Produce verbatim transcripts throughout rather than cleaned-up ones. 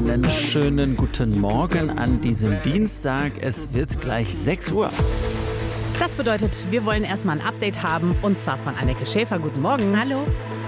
Einen schönen guten Morgen an diesem Dienstag. Es wird gleich sechs Uhr. Das bedeutet, wir wollen erstmal ein Update haben, und zwar von Anneke Schäfer. Guten Morgen. Hallo.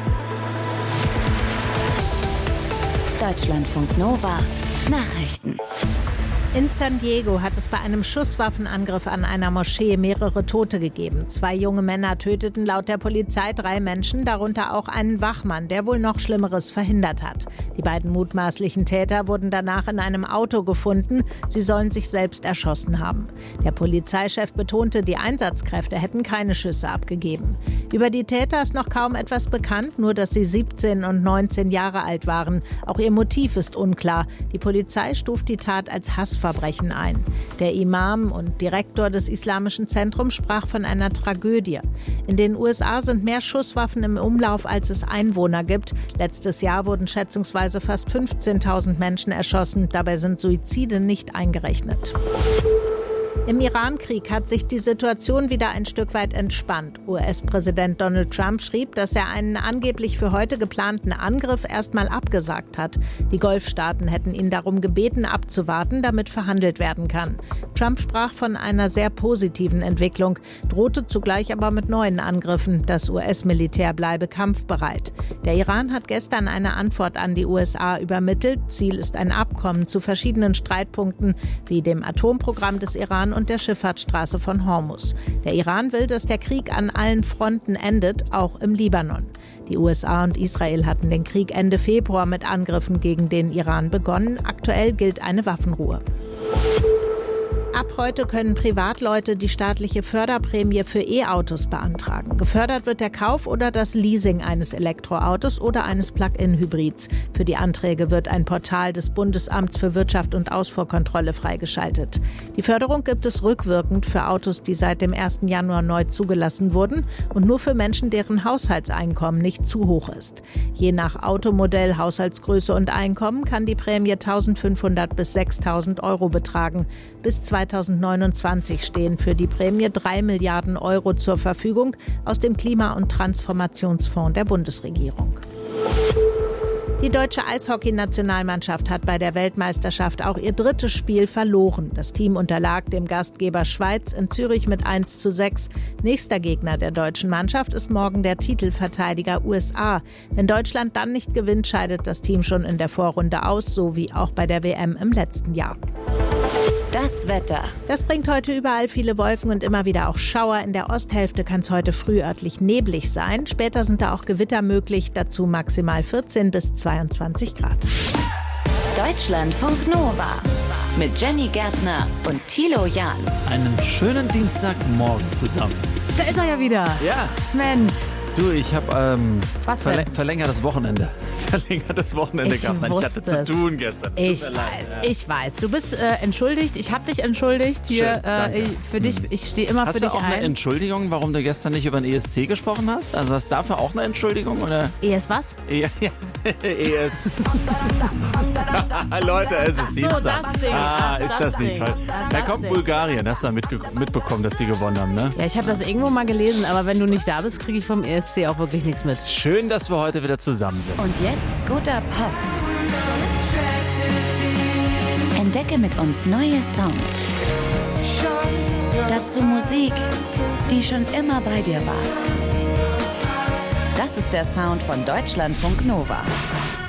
Deutschlandfunk Nova. Nachrichten. In San Diego hat es bei einem Schusswaffenangriff an einer Moschee mehrere Tote gegeben. Zwei junge Männer töteten laut der Polizei drei Menschen, darunter auch einen Wachmann, der wohl noch Schlimmeres verhindert hat. Die beiden mutmaßlichen Täter wurden danach in einem Auto gefunden. Sie sollen sich selbst erschossen haben. Der Polizeichef betonte, die Einsatzkräfte hätten keine Schüsse abgegeben. Über die Täter ist noch kaum etwas bekannt, nur dass sie siebzehn und neunzehn Jahre alt waren. Auch ihr Motiv ist unklar. Die Polizei stuft die Tat als Hassverbrechen ein. Der Imam und Direktor des Islamischen Zentrums sprach von einer Tragödie. In den U S A sind mehr Schusswaffen im Umlauf, als es Einwohner gibt. Letztes Jahr wurden schätzungsweise fast fünfzehntausend Menschen erschossen. Dabei sind Suizide nicht eingerechnet. Im Iran-Krieg hat sich die Situation wieder ein Stück weit entspannt. U S-Präsident Donald Trump schrieb, dass er einen angeblich für heute geplanten Angriff erstmal abgesagt hat. Die Golfstaaten hätten ihn darum gebeten, abzuwarten, damit verhandelt werden kann. Trump sprach von einer sehr positiven Entwicklung, drohte zugleich aber mit neuen Angriffen. Das U S-Militär bleibe kampfbereit. Der Iran hat gestern eine Antwort an die U S A übermittelt. Ziel ist ein Abkommen zu verschiedenen Streitpunkten, wie dem Atomprogramm des Iran und der Schifffahrtsstraße von Hormuz. Der Iran will, dass der Krieg an allen Fronten endet, auch im Libanon. Die U S A und Israel hatten den Krieg Ende Februar mit Angriffen gegen den Iran begonnen. Aktuell gilt eine Waffenruhe. Ab heute können Privatleute die staatliche Förderprämie für E-Autos beantragen. Gefördert wird der Kauf oder das Leasing eines Elektroautos oder eines Plug-in-Hybrids. Für die Anträge wird ein Portal des Bundesamts für Wirtschaft und Ausfuhrkontrolle freigeschaltet. Die Förderung gibt es rückwirkend für Autos, die seit dem ersten Januar neu zugelassen wurden und nur für Menschen, deren Haushaltseinkommen nicht zu hoch ist. Je nach Automodell, Haushaltsgröße und Einkommen kann die Prämie eintausendfünfhundert bis sechstausend Euro betragen. Bis zweitausendneunundzwanzig stehen für die Prämie drei Milliarden Euro zur Verfügung aus dem Klima- und Transformationsfonds der Bundesregierung. Die deutsche Eishockey-Nationalmannschaft hat bei der Weltmeisterschaft auch ihr drittes Spiel verloren. Das Team unterlag dem Gastgeber Schweiz in Zürich mit eins zu sechs. Nächster Gegner der deutschen Mannschaft ist morgen der Titelverteidiger U S A. Wenn Deutschland dann nicht gewinnt, scheidet das Team schon in der Vorrunde aus, so wie auch bei der W M im letzten Jahr. Das Wetter. Das bringt heute überall viele Wolken und immer wieder auch Schauer. In der Osthälfte kann es heute frühörtlich neblig sein. Später sind da auch Gewitter möglich, dazu maximal vierzehn bis zweiundzwanzig Grad. Deutschlandfunk Nova mit Jenny Gärtner und Thilo Jahn. Einen schönen Dienstagmorgen zusammen. Da ist er ja wieder. Ja. Mensch. Du, ich habe ähm, Was verle- denn? verlängertes Wochenende. Verlängertes Wochenende Ich gehabt. Nein, ich hatte wusste zu tun gestern. Es tut Ich mir leid. weiß, Ja. ich weiß. Du bist äh, entschuldigt. Ich habe dich entschuldigt. Hier Schön, danke. äh, für dich. Ich stehe immer Hast für du dich auch eine ein. Entschuldigung, warum du gestern nicht über den E S C gesprochen hast? Also hast du dafür auch eine Entschuldigung? Oder? E S was? Ja, ja. E S. Leute, es ist so, Dienstag. das Ding. Ah, Ach, ist das das nicht Ding. toll. Ach, Da das kommt Ding. Bulgarien. Hast du mitge- mitbekommen, dass sie gewonnen haben, ne? Ja, ich habe das irgendwo mal gelesen, aber wenn du nicht da bist, kriege ich vom E S C auch wirklich nichts mit. Schön, dass wir heute wieder zusammen sind. Und jetzt guter Pop. Entdecke mit uns neue Songs. Dazu Musik, die schon immer bei dir war. Das ist der Sound von Deutschlandfunk Nova.